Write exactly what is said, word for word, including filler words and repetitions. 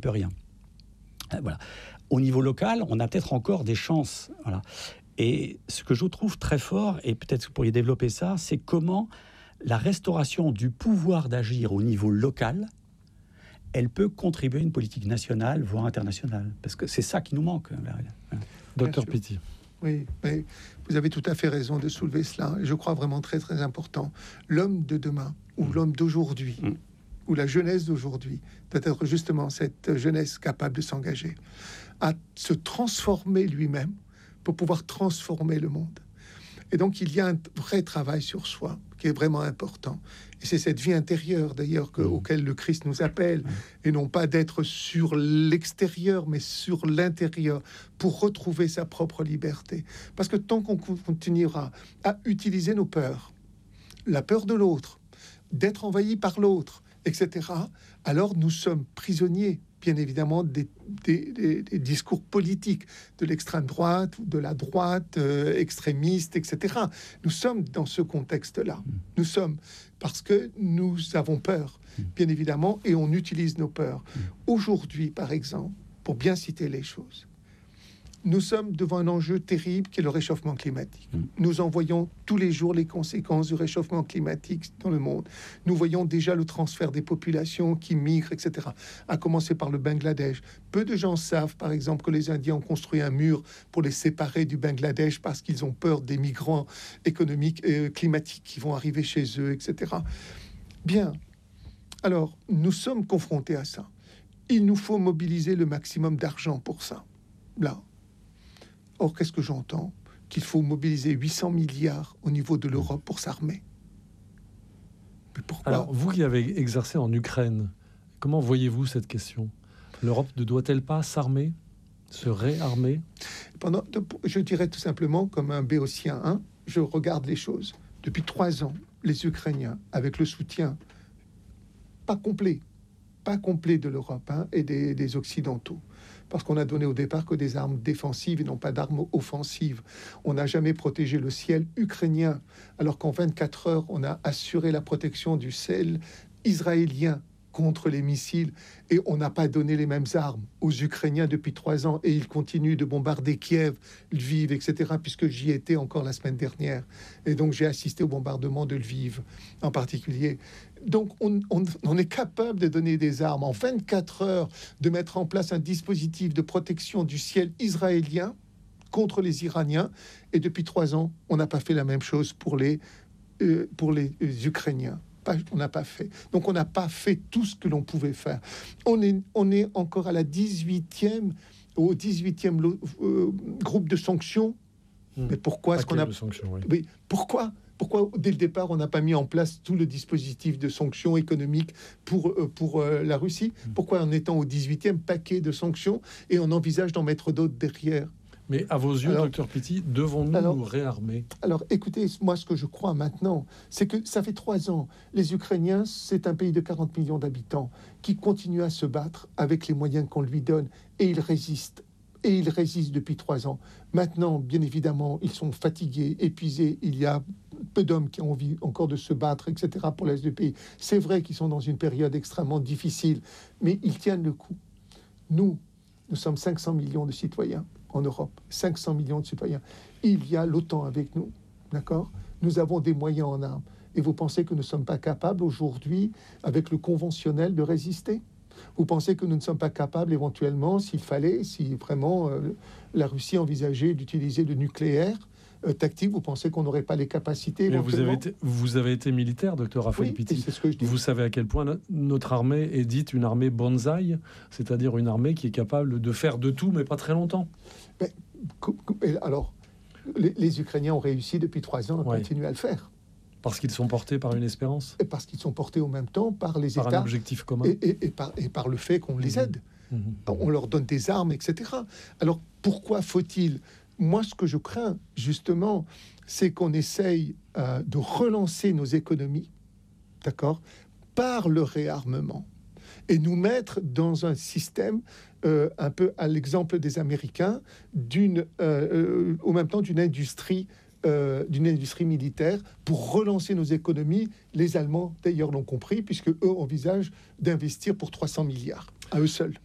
peut rien. Euh, voilà. Au niveau local, on a peut-être encore des chances. Voilà. Et ce que je trouve très fort, et peut-être que vous pourriez développer ça, c'est comment la restauration du pouvoir d'agir au niveau local, elle peut contribuer à une politique nationale, voire internationale. Parce que c'est ça qui nous manque. Docteur Pitty. Oui, mais vous avez tout à fait raison de soulever cela. Et je crois vraiment très, très important. L'homme de demain, ou mmh. l'homme d'aujourd'hui, mmh. ou la jeunesse d'aujourd'hui, doit être justement cette jeunesse capable de s'engager, à se transformer lui-même pour pouvoir transformer le monde. Et donc, il y a un vrai travail sur soi qui est vraiment important. Et c'est cette vie intérieure, d'ailleurs, que, mmh. auquel le Christ nous appelle, mmh. et non pas d'être sur l'extérieur, mais sur l'intérieur, pour retrouver sa propre liberté. Parce que tant qu'on continuera à utiliser nos peurs, la peur de l'autre, d'être envahi par l'autre, et cetera, alors nous sommes prisonniers, bien évidemment, des, des, des, des discours politiques de l'extrême droite ou de la droite euh, extrémiste, et cetera. Nous sommes dans ce contexte-là. Nous sommes parce que nous avons peur, bien évidemment, et on utilise nos peurs. Aujourd'hui, par exemple, pour bien citer les choses, nous sommes devant un enjeu terrible qui est le réchauffement climatique. Nous en voyons tous les jours les conséquences du réchauffement climatique dans le monde. Nous voyons déjà le transfert des populations qui migrent, et cetera. À commencer par le Bangladesh. Peu de gens savent, par exemple, que les Indiens ont construit un mur pour les séparer du Bangladesh parce qu'ils ont peur des migrants économiques et climatiques qui vont arriver chez eux, et cetera. Bien. Alors, nous sommes confrontés à ça. Il nous faut mobiliser le maximum d'argent pour ça. Là. Or, qu'est-ce que j'entends? Qu'il faut mobiliser huit cents milliards au niveau de l'Europe pour s'armer. Mais pourquoi? Alors, vous qui avez exercé en Ukraine, comment voyez-vous cette question? L'Europe ne doit-elle pas s'armer, se réarmer? Pendant, je dirais tout simplement, comme un béotien, hein, je regarde les choses. Depuis trois ans, les Ukrainiens, avec le soutien pas complet, pas complet de l'Europe hein, et des, des Occidentaux, parce qu'on a donné au départ que des armes défensives et non pas d'armes offensives. On n'a jamais protégé le ciel ukrainien, alors qu'en vingt-quatre heures, on a assuré la protection du ciel israélien contre les missiles, et on n'a pas donné les mêmes armes aux Ukrainiens depuis trois ans, et ils continuent de bombarder Kiev, Lviv, et cetera, puisque j'y étais encore la semaine dernière. Et donc j'ai assisté au bombardement de Lviv en particulier. Donc on, on, on est capable de donner des armes en vingt-quatre heures, de mettre en place un dispositif de protection du ciel israélien contre les Iraniens, et depuis trois ans, on n'a pas fait la même chose pour les, euh, pour les euh, Ukrainiens. Pas, on n'a pas fait. Donc on n'a pas fait tout ce que l'on pouvait faire. On est, on est encore à la dix-huitième, au dix-huitième euh, groupe de sanctions. Mmh. Mais pourquoi est-ce qu'on a... sanctions, oui. Mais pourquoi Pourquoi, dès le départ, on n'a pas mis en place tout le dispositif de sanctions économiques pour, euh, pour euh, la Russie? Pourquoi, en étant au dix-huitième paquet de sanctions, et on envisage d'en mettre d'autres derrière? Mais à vos yeux, alors, docteur Pitty, devons-nous alors, nous réarmer? Alors, écoutez, moi, ce que je crois maintenant, c'est que ça fait trois ans. Les Ukrainiens, c'est un pays de quarante millions d'habitants qui continue à se battre avec les moyens qu'on lui donne, et ils résistent. Et ils résistent depuis trois ans. Maintenant, bien évidemment, ils sont fatigués, épuisés. Il y a peu d'hommes qui ont envie encore de se battre, et cetera, pour l'Est du pays. C'est vrai qu'ils sont dans une période extrêmement difficile, mais ils tiennent le coup. Nous, nous sommes cinq cents millions de citoyens en Europe. cinq cents millions de citoyens. Il y a l'OTAN avec nous, d'accord? Nous avons des moyens en armes. Et vous pensez que nous ne sommes pas capables aujourd'hui, avec le conventionnel, de résister? Vous pensez que nous ne sommes pas capables, éventuellement, s'il fallait, si vraiment euh, la Russie envisageait d'utiliser le nucléaire euh, tactique, vous pensez qu'on n'aurait pas les capacités? Mais vous avez été, vous avez été militaire, docteur Raphaël oui, Pitty. C'est ce que je dis. Vous savez à quel point notre armée est dite une armée bonsaï, c'est-à-dire une armée qui est capable de faire de tout, mais pas très longtemps. Mais, alors, les, les Ukrainiens ont réussi depuis trois ans à ouais. continuer à le faire. Parce qu'ils sont portés par une espérance. Et parce qu'ils sont portés en même temps par les par États. Par un objectif commun. Et, et, et, par, et par le fait qu'on les aide. Mmh. On leur donne des armes, et cetera. Alors, pourquoi faut-il... Moi, ce que je crains, justement, c'est qu'on essaye euh, de relancer nos économies, d'accord, par le réarmement, et nous mettre dans un système, euh, un peu à l'exemple des Américains, d'une, euh, euh, au même temps d'une industrie Euh, d'une industrie militaire pour relancer nos économies. Les Allemands, d'ailleurs, l'ont compris, puisque eux envisagent d'investir pour trois cents milliards, à eux seuls.